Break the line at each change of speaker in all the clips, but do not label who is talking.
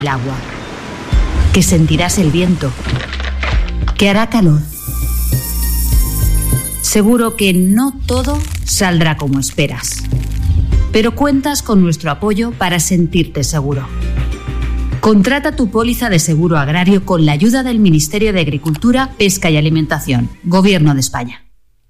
el agua, que sentirás el viento, que hará calor. Seguro que no todo saldrá como esperas, pero cuentas con nuestro apoyo para sentirte seguro. Contrata tu póliza de seguro agrario con la ayuda del Ministerio de Agricultura, Pesca y Alimentación, Gobierno de España.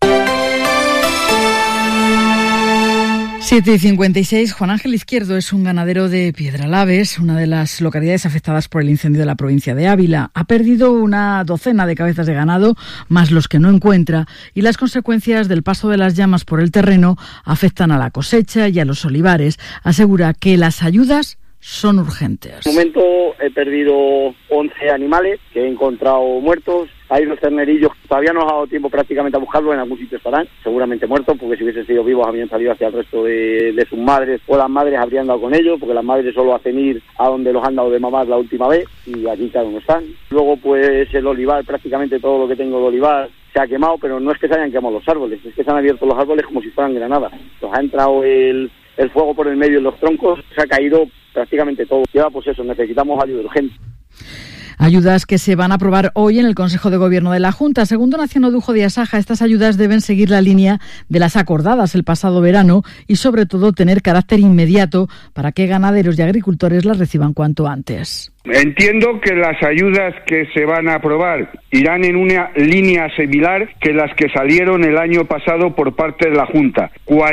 7:56. Juan Ángel Izquierdo es un ganadero de Piedralaves, una de las localidades afectadas por el incendio de la provincia de Ávila. Ha perdido una docena de cabezas de ganado, más los que no encuentra, y las consecuencias del paso de las llamas por el terreno afectan a la cosecha y a los olivares. Asegura que las ayudas son urgentes.
En este momento he perdido 11 animales que he encontrado muertos. Hay unos ternerillos, todavía no ha dado tiempo prácticamente a buscarlos, en algún sitio estarán, seguramente muertos, porque si hubiesen sido vivos habrían salido hacia el resto de sus madres, o las madres habrían dado con ellos, porque las madres solo hacen ir a donde los han dado de mamar la última vez, y aquí cada uno están. Luego pues el olivar, prácticamente todo lo que tengo de olivar se ha quemado, pero no es que se hayan quemado los árboles, es que se han abierto los árboles como si fueran granadas. Nos ha entrado el fuego por el medio de los troncos, se ha caído prácticamente todo. Ya pues eso, necesitamos ayuda urgente.
Ayudas que se van a aprobar hoy en el Consejo de Gobierno de la Junta. Según Donación Odujo de Asaja, estas ayudas deben seguir la línea de las acordadas el pasado verano y, sobre todo, tener carácter inmediato para que ganaderos y agricultores las reciban cuanto antes.
Entiendo que las ayudas que se van a aprobar irán en una línea similar que las que salieron el año pasado por parte de la Junta.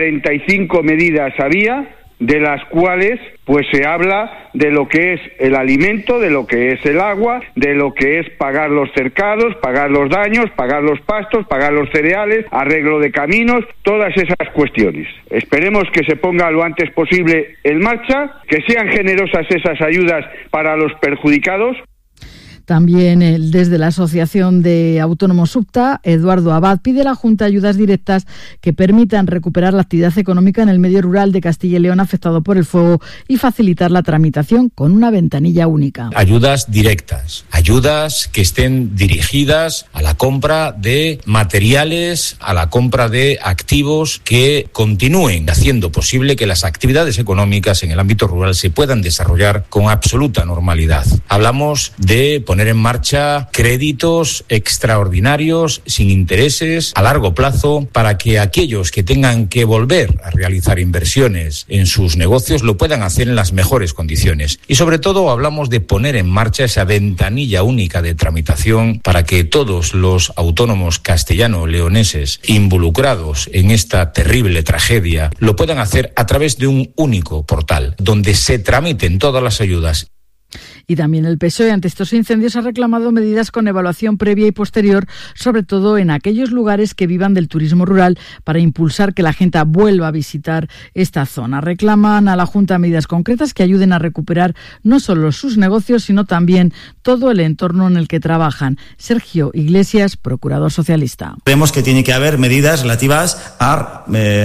45 medidas había, de las cuales pues se habla de lo que es el alimento, de lo que es el agua, de lo que es pagar los cercados, pagar los daños, pagar los pastos, pagar los cereales, arreglo de caminos, todas esas cuestiones. Esperemos que se ponga lo antes posible en marcha, que sean generosas esas ayudas para los perjudicados.
También desde la Asociación de Autónomos UPTA, Eduardo Abad pide a la Junta ayudas directas que permitan recuperar la actividad económica en el medio rural de Castilla y León afectado por el fuego y facilitar la tramitación con una ventanilla única.
Ayudas directas, ayudas que estén dirigidas a la compra de materiales, a la compra de activos que continúen haciendo posible que las actividades económicas en el ámbito rural se puedan desarrollar con absoluta normalidad. Hablamos de poner en marcha créditos extraordinarios, sin intereses, a largo plazo, para que aquellos que tengan que volver a realizar inversiones en sus negocios lo puedan hacer en las mejores condiciones. Y sobre todo hablamos de poner en marcha esa ventanilla única de tramitación para que todos los autónomos castellano-leoneses involucrados en esta terrible tragedia lo puedan hacer a través de un único portal, donde se tramiten todas las ayudas.
Y también el PSOE ante estos incendios ha reclamado medidas con evaluación previa y posterior, sobre todo en aquellos lugares que vivan del turismo rural, para impulsar que la gente vuelva a visitar esta zona. Reclaman a la Junta medidas concretas que ayuden a recuperar no solo sus negocios, sino también todo el entorno en el que trabajan. Sergio Iglesias, procurador socialista.
Creemos que tiene que haber medidas relativas a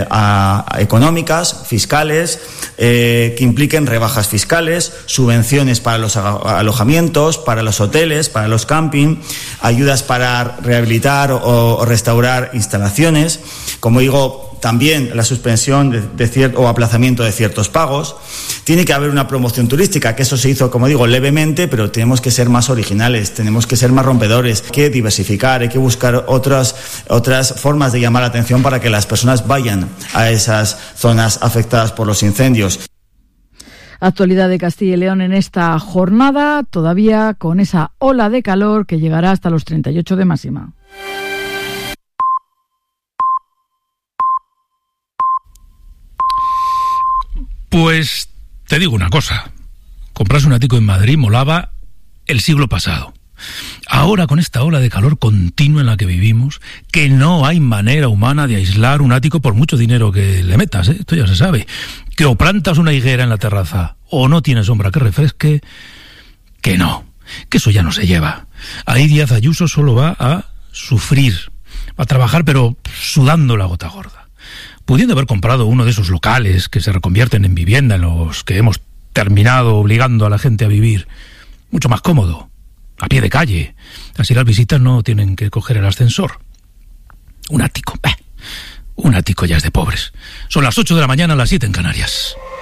económicas, fiscales, que impliquen rebajas fiscales, subvenciones para los alojamientos, para los hoteles, para los camping, ayudas para rehabilitar o restaurar instalaciones. Como digo, también la suspensión o aplazamiento de ciertos pagos. Tiene que haber una promoción turística, que eso se hizo, como digo, levemente, pero tenemos que ser más originales, tenemos que ser más rompedores, hay que diversificar, hay que buscar otras formas de llamar la atención para que las personas vayan a esas zonas afectadas por los incendios.
Actualidad de Castilla y León en esta jornada, todavía con esa ola de calor que llegará hasta los 38 de máxima.
Pues te digo una cosa, comprarse un ático en Madrid molaba el siglo pasado. Ahora, con esta ola de calor continua en la que vivimos, que no hay manera humana de aislar un ático por mucho dinero que le metas, esto ya se sabe, que o plantas una higuera en la terraza o no tiene sombra que refresque, que no, que eso ya no se lleva. Ahí Díaz Ayuso solo va a sufrir, va a trabajar pero sudando la gota gorda. Pudiendo haber comprado uno de esos locales que se reconvierten en vivienda en los que hemos terminado obligando a la gente a vivir, mucho más cómodo, a pie de calle. Así las visitas no tienen que coger el ascensor. Un ático ya es de pobres. Son las 8 de la mañana, las 7 en Canarias.